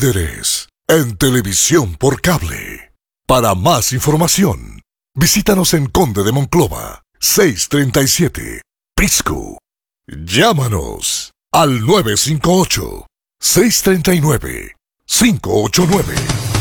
Líderes en televisión por cable. Para más información, visítanos en Conde de Monclova, 637, Pisco. Llámanos al 958-639-589.